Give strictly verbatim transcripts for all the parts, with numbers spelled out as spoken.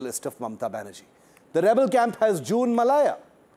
list of Mamata Banerjee. The rebel camp has June Malaya.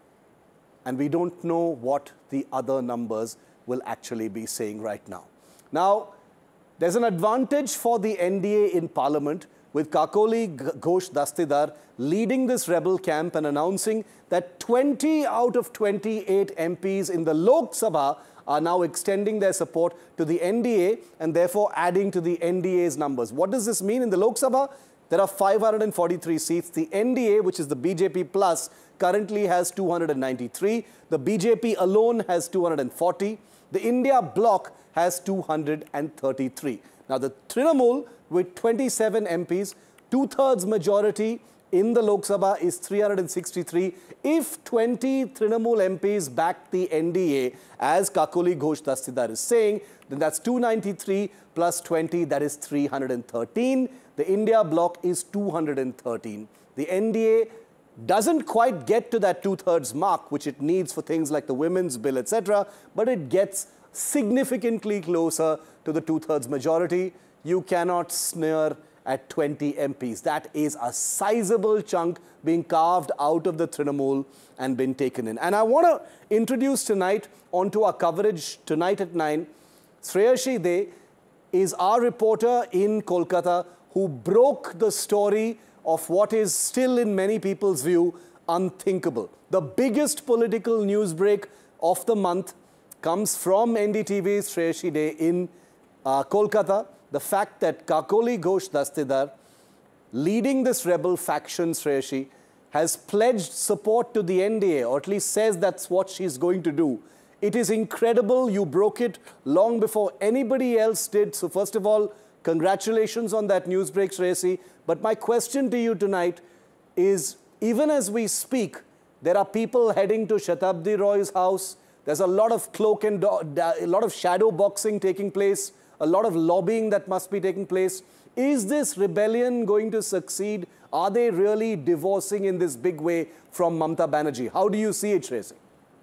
And we don't know what the other numbers will actually be saying right now. Now, there's an advantage for the N D A in Parliament with Kakoli Ghosh Dastidar leading this rebel camp and announcing that twenty out of twenty-eight M Ps in the Lok Sabha are now extending their support to the N D A and therefore adding to the N D A's numbers. What does this mean? In the Lok Sabha, there are five hundred forty-three seats. The N D A, which is the B J P plus, currently has two hundred ninety-three. The B J P alone has two hundred forty. The India bloc has two hundred thirty-three. Now, the Trinamool with twenty-seven M Ps, two-thirds majority in the Lok Sabha is three hundred sixty-three. If twenty Trinamool M Ps back the N D A, as Kakoli Ghosh Dastidar is saying, then that's two hundred ninety-three plus twenty, that is three hundred thirteen. The India bloc is two hundred thirteen. The N D A doesn't quite get to that two-thirds mark, which it needs for things like the women's bill, et cetera, but it gets significantly closer to the two-thirds majority. You cannot sneer at twenty M Ps. That is a sizable chunk being carved out of the Trinamool and been taken in. And I want to introduce tonight onto our coverage tonight at nine, Shreyasi De is our reporter in Kolkata who broke the story of what is still in many people's view unthinkable. The biggest political news break of the month comes from N D T V's Shreyasi De in uh, Kolkata. The fact that Kakoli Ghosh Dastidar, leading this rebel faction, Shreyasi, has pledged support to the N D A, or at least says that's what she's going to do. It is incredible. You broke it long before anybody else did. So first of all, congratulations on that news break, Shreyasi. But my question to you tonight is, even as we speak, there are people heading to Shatabdi Roy's house. There's a lot of cloak and a lot of shadow boxing taking place, a lot of lobbying that must be taking place. Is this rebellion going to succeed? Are they really divorcing in this big way from Mamata Banerjee? How do you see it, Shreyasi?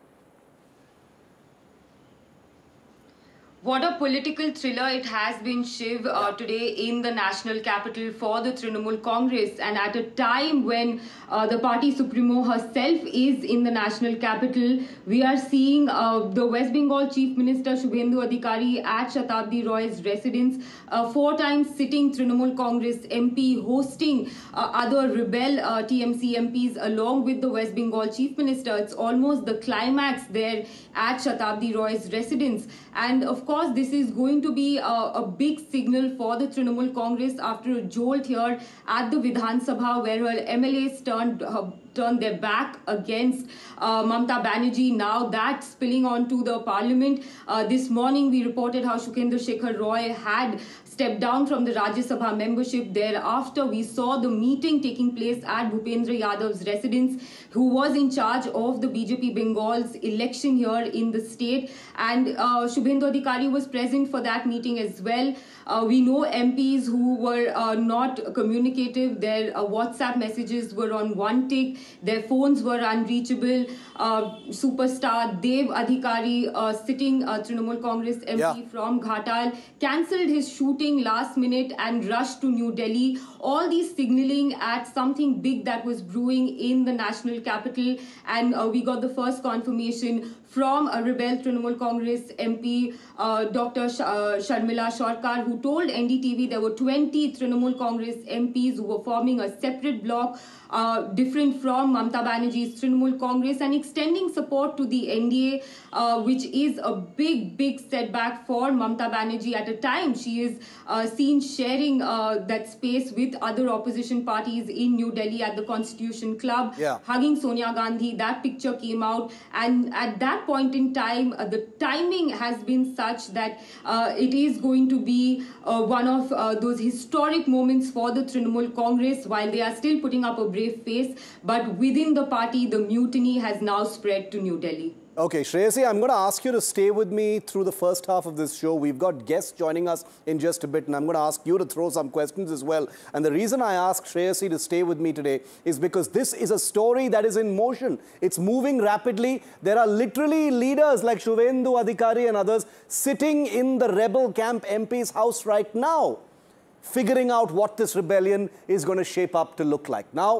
What a political thriller it has been, Shiv, uh, today in the national capital for the Trinamool Congress, and at a time when uh, the party supremo herself is in the national capital. We are seeing uh, the West Bengal Chief Minister Shubhendu Adhikari at Shatabdi Roy's residence, uh, four times sitting Trinamool Congress M P hosting uh, other rebel uh, T M C M Ps along with the West Bengal Chief Minister. It's almost the climax there at Shatabdi Roy's residence, and of course Of course, this is going to be a, a big signal for the Trinamool Congress after a jolt here at the Vidhan Sabha, where her M L As turned uh, turned their back against uh, Mamata Banerjee. Now that's spilling onto the parliament. Uh, this morning we reported how Shukendra Shekhar Roy had stepped down from the Rajya Sabha membership. Thereafter, we saw the meeting taking place at Bhupendra Yadav's residence, who was in charge of the B J P Bengal's election here in the state. And uh, Shubhendu Adhikari was present for that meeting as well. Uh, we know M Ps who were uh, not communicative. Their uh, WhatsApp messages were on one tick. Their phones were unreachable. Uh, superstar Dev Adhikari, uh, sitting uh, Trinamool Congress M P yeah. from Ghatal, cancelled his shooting last minute and rushed to New Delhi. All these signaling at something big that was brewing in the national capital. And uh, we got the first confirmation from a rebel Trinamool Congress M P, uh, Doctor Sh uh, Sharmila Sarkar, who told N D T V there were twenty Trinamool Congress M Ps who were forming a separate bloc, uh, different from Mamata Banerjee's Trinamool Congress, and extending support to the N D A, uh, which is a big, big setback for Mamata Banerjee at a time she is uh, seen sharing uh, that space with other opposition parties in New Delhi at the Constitution Club, yeah. hugging Sonia Gandhi. That picture came out, and at that point in time, uh, the timing has been such that uh, it is going to be uh, one of uh, those historic moments for the Trinamool Congress, while they are still putting up a brave face. But within the party, the mutiny has now spread to New Delhi. Okay, Shreyasi, I'm going to ask you to stay with me through the first half of this show. We've got guests joining us in just a bit, and I'm going to ask you to throw some questions as well. And the reason I ask Shreyasi to stay with me today is because this is a story that is in motion. It's moving rapidly. There are literally leaders like Shubhendu Adhikari and others sitting in the rebel camp M P's house right now. figuring out what this rebellion is going to shape up to look like. Now,